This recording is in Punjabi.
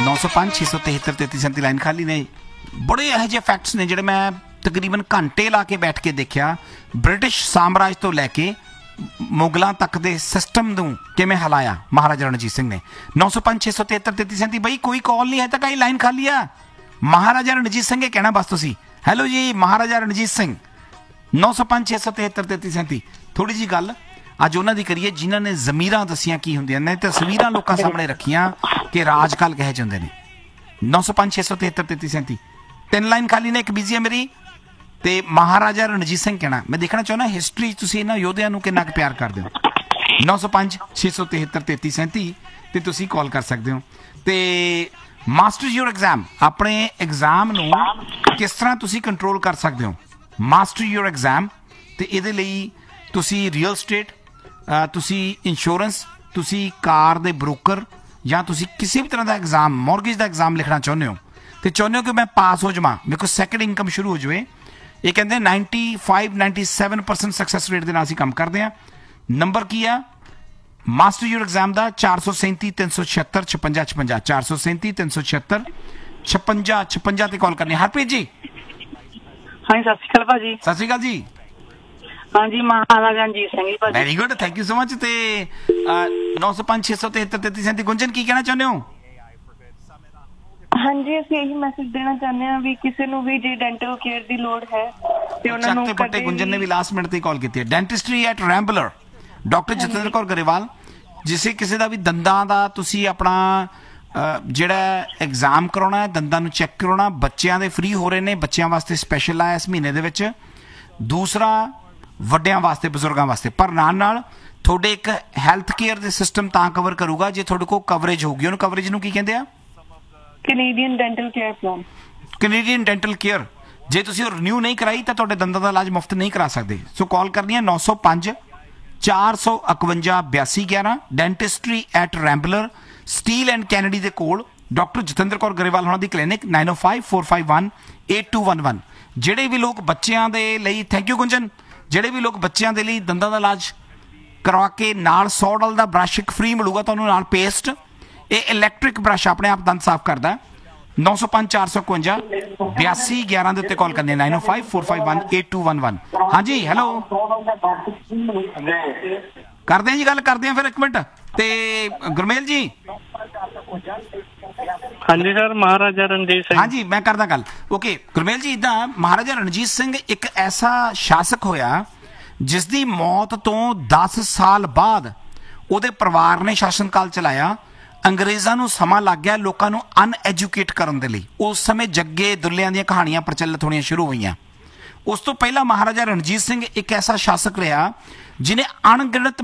905 673 3337 ਲਾਈਨ ਖਾਲੀ ਨੇ। ਬੜੇ ਇਹੋ ਜਿਹੇ ਫੈਕਟਸ ਨੇ ਜਿਹੜੇ ਮੈਂ ਤਕਰੀਬਨ ਘੰਟੇ ਲਾ ਕੇ ਬੈਠ ਕੇ ਦੇਖਿਆ। ਬ੍ਰਿਟਿਸ਼ ਸਾਮਰਾਜ ਤੋਂ ਲੈ ਕੇ ਮੁਗਲਾਂ ਤੱਕ ਦੇ ਸਿਸਟਮ ਨੂੰ ਕਿਵੇਂ ਹਿਲਾਇਆ ਮਹਾਰਾਜਾ ਰਣਜੀਤ ਸਿੰਘ ਨੇ। 905 673 3337 ਬਈ ਕੋਈ ਕਾਲ ਨਹੀਂ ਹੈ ਤਾਂ ਕਈ ਲਾਈਨ ਖਾਲੀ ਆ। ਮਹਾਰਾਜਾ ਰਣਜੀਤ ਸਿੰਘ ਇਹ ਕਹਿਣਾ ਬਸ ਤੁਸੀਂ। ਹੈਲੋ ਜੀ ਮਹਾਰਾਜਾ ਰਣਜੀਤ ਸਿੰਘ। 905 673 3337 ਥੋੜੀ ਜੀ ਗੱਲ ਅੱਜ ਉਹਨਾਂ ਦੀ ਕਰੀਏ ਜਿਨ੍ਹਾਂ ਨੇ ਜ਼ਮੀਰਾਂ ਦਸੀਆਂ ਕੀ ਹੁੰਦੀਆਂ ਨੇ, ਤਸਵੀਰਾਂ ਲੋਕਾਂ ਸਾਹਮਣੇ ਰੱਖੀਆਂ ਕਿ ਰਾਜ ਕਾਲ ਕਹੇ ਜਾਂਦੇ ਨੇ। 905 673 3337 ਤਿੰਨ ਲਾਈਨ ਖਾਲੀ ਨੇ, ਇੱਕ ਬਿਜ਼ੀ ਹੈ ਮੇਰੀ। ਤੇ ਮਹਾਰਾਜਾ ਰਣਜੀਤ ਸਿੰਘ ਕਹਿਣਾ ਮੈਂ ਦੇਖਣਾ ਚਾਹੁੰਦਾ ਹਿਸਟਰੀ ਤੁਸੀਂ ਇਹਨਾਂ ਯੋਧਿਆਂ ਨੂੰ ਕਿੰਨਾ ਕੁ ਪਿਆਰ ਕਰਦੇ ਹੋ। 905 673 3337 ਤੇ ਤੁਸੀਂ ਕਾਲ ਕਰ ਸਕਦੇ ਹੋ। ਤੇ ਮਾਸਟਰ ਯੂਰ ਐਗਜ਼ਾਮ, ਆਪਣੇ ਐਗਜ਼ਾਮ ਨੂੰ ਕਿਸ ਤਰ੍ਹਾਂ ਤੁਸੀਂ ਕੰਟਰੋਲ ਕਰ ਸਕਦੇ ਹੋ। ਮਾਸਟਰ ਯੂਰ ਐਗਜ਼ਾਮ ਤੇ ਇਹਦੇ ਲਈ ਤੁਸੀਂ ਰੀਅਲ ਸਟੇਟ, ਤੁਸੀਂ ਇੰਸ਼ੋਰੈਂਸ, ਤੁਸੀਂ ਕਾਰ ਦੇ ਬ੍ਰੋਕਰ ਜਾਂ ਤੁਸੀਂ ਕਿਸੇ ਵੀ ਤਰ੍ਹਾਂ ਦਾ ਐਗਜ਼ਾਮ, ਮੌਰਗੇਜ ਦਾ ਐਗਜ਼ਾਮ ਲਿਖਣਾ ਚਾਹੁੰਦੇ ਹੋ ਤੇ ਚਾਹੁੰਦੇ ਹੋ ਕਿ ਮੈਂ ਪਾਸ ਹੋ ਜਾਵਾਂ, ਮੇਰੇ ਕੋਲ ਸੈਕਿੰਡ ਇਨਕਮ ਸ਼ੁਰੂ ਹੋ ਜਾਵੇ। ਇਹ ਕਹਿੰਦੇ 95-97% ਸਕਸੈਸ ਰੇਟ ਦੇ ਨਾਲ ਅਸੀਂ ਕੰਮ ਕਰਦੇ ਹਾਂ। ਨੰਬਰ ਕੀ ਆ ਮਾਸਟਰ ਯੂਰ ਐਗਜ਼ਾਮ ਦਾ? 437 376 56 56 437 376 56 56 ਤੇ ਕਾਲ ਕਰਨੀ। ਹਰਪ੍ਰੀਤ ਜੀ ਹਾਂਜੀ ਸਤਿ ਸ਼੍ਰੀ ਅਕਾਲ ਭਾਜੀ। ਸਤਿ ਸ਼੍ਰੀ ਅਕਾਲ ਜੀ। ਹਾਂਜੀ ਮਹਾਰਾਜਾ ਰਣਜੀਤ ਸਿੰਘ ਜੀ ਭਾਜੀ। Very good, thank you so much. ਤੇ 905 673 3337 ਗੁੰਜਨ ਕੀ ਕਹਿਣਾ ਚਾਹੁੰਦੇ ਹੋ? ਹਾਂਜੀ ਅਸੀਂ ਇਹੀ ਮੈਸੇਜ ਦੇਣਾ ਚਾਹੁੰਦੇ ਹਾਂ ਵੀ ਕਿਸੇ ਨੂੰ ਵੀ ਜੇ ਡੈਂਟਲ ਕੇਅਰ ਦੀ ਲੋੜ ਹੈ ਤੇ ਉਹਨਾਂ ਨੂੰ ਪੱਟੇ ਗੁੰਜਨ ਨੇ ਵੀ ਲਾਸਟ ਮਿੰਟ ਤੇ ਕਾਲ ਕੀਤੀ ਹੈ। ਡੈਂਟਿਸਟਰੀ ਐਟ ਰੈਂਬਲਰ, ਡਾਕਟਰ ਜਤਿੰਦਰ ਕੌਰ ਗਰੇਵਾਲ। ਜਿਸੇ ਕਿਸੇ ਦਾ ਵੀ ਦੰਦਾਂ ਦਾ ਤੁਸੀਂ ਆਪਣਾ ਜਿਹੜਾ ਐਗਜ਼ਾਮ ਕਰਾਉਣਾ ਹੈ, ਦੰਦਾਂ ਨੂੰ ਚੈੱਕ ਕਰਾਉਣਾ, ਬੱਚਿਆਂ ਦੇ ਫ੍ਰੀ ਹੋ ਰਹੇ ਨੇ, ਬੱਚਿਆਂ ਵਾਸਤੇ ਸਪੈਸ਼ਲ ਆਇਆ ਇਸ ਮਹੀਨੇ ਦੇ ਵਿੱਚ। ਦੂਸਰਾ ਵੱਡਿਆਂ ਵਾਸਤੇ, ਬਜ਼ੁਰਗਾਂ ਵਾਸਤੇ। ਪਰ ਨਾਲ ਤੁਹਾਡੇ ਇੱਕ ਹੈਲਥ ਕੇਅਰ ਦੇ ਸਿਸਟਮ ਤਾਂ ਕਵਰ ਕਰੂਗਾ ਜੇ ਤੁਹਾਡੇ ਕੋਲ ਕਵਰੇਜ ਹੋਊਗੀ। ਉਹਨੂੰ ਕਵਰੇਜ ਨੂੰ ਕੀ ਕਹਿੰਦੇ ਆ? Canadian dental care plan. Canadian dental care. ਜੇ ਤੁਸੀਂ ਉਹ ਰਿਨਿਊ ਨਹੀਂ ਕਰਾਈ ਤਾਂ ਤੁਹਾਡੇ ਦੰਦਾਂ ਦਾ ਇਲਾਜ ਮੁਫਤ ਨਹੀਂ ਕਰਾ ਸਕਦੇ। ਸੋ ਕਾਲ ਕਰਨੀ ਹੈ 905 451 8211। ਡੈਂਟਿਸਟਰੀ ਐਟ ਰੈਂਬਲਰ, ਸਟੀਲ ਐਂਡ ਕੈਨੇਡੀ ਦੇ ਕੋਲ। ਡਾਕਟਰ ਜਤਿੰਦਰ ਕੌਰ ਗਰੇਵਾਲ ਹੋਣਾ ਦੀ ਕਲੀਨਿਕ 905 451 8211। ਜਿਹੜੇ ਵੀ ਲੋਕ ਬੱਚਿਆਂ ਦੇ ਲਈ, ਥੈਂਕ ਯੂ ਗੁੰਜਨ, ਜਿਹੜੇ ਵੀ ਲੋਕ ਬੱਚਿਆਂ ਦੇ ਲਈ ਦੰਦਾਂ ਦਾ ਇਲਾਜ ਕਰਵਾ ਕੇ ਨਾਲ $100 ਦਾ ਬ੍ਰਸ਼ ਇੱਕ ਫ੍ਰੀ ਮਿਲੂਗਾ ਤੁਹਾਨੂੰ, ਨਾਲ ਪੇਸਟ। ਇਹ ਇਲੈਕਟ੍ਰਿਕ ਬ੍ਰਸ਼ ਆਪਣੇ ਆਪ ਦੰਦ ਸਾਫ਼ ਕਰਦਾ। 905 451 8211 ਦੇ ਉੱਤੇ ਕਾਲ ਕਰਨੀ ਹੈ। 905 451 8211। ਹਾਂਜੀ ਹੈਲੋ ਕਰਦੇ ਹਾਂ ਜੀ, ਗੱਲ ਕਰਦੇ ਹਾਂ ਫਿਰ ਇੱਕ ਮਿੰਟ। ਤੇ ਗੁਰਮੇਲ ਜੀ। ਹਾਂਜੀ ਸਰ ਮਹਾਰਾਜਾ ਰਣਜੀਤ ਸਿੰਘ। ਹਾਂਜੀ ਮੈਂ ਕਰਦਾ ਗੱਲ। ਓਕੇ ਗੁਰਮੇਲ ਜੀ, ਇੱਦਾਂ ਮਹਾਰਾਜਾ ਰਣਜੀਤ ਸਿੰਘ ਇੱਕ ਐਸਾ ਸ਼ਾਸਕ ਹੋਇਆ ਜਿਸ ਦੀ ਮੌਤ ਤੋਂ 10 ਸਾਲ ਬਾਅਦ ਉਹਦੇ ਪਰਿਵਾਰ ਨੇ ਸ਼ਾਸਨ ਕਾਲ ਚਲਾਇਆ। ਅੰਗਰੇਜ਼ਾਂ ਨੂੰ ਸਮਾਂ ਲੱਗ ਗਿਆ ਲੋਕਾਂ ਨੂੰ ਅਨਐਜੂਕੇਟ ਕਰਨ ਦੇ ਲਈ। ਉਸ ਸਮੇਂ ਜੱਗੇ ਦੁੱਲਿਆਂ ਦੀਆਂ ਕਹਾਣੀਆਂ ਪ੍ਰਚਲਿਤ ਹੋਣੀਆਂ ਸ਼ੁਰੂ ਹੋਈਆਂ। ਉਸ ਤੋਂ ਪਹਿਲਾਂ ਮਹਾਰਾਜਾ ਰਣਜੀਤ ਸਿੰਘ ਇੱਕ ਐਸਾ ਸ਼ਾਸਕ ਰਿਹਾ ਜਿਹਨੇ ਅਣਗਿਣਤ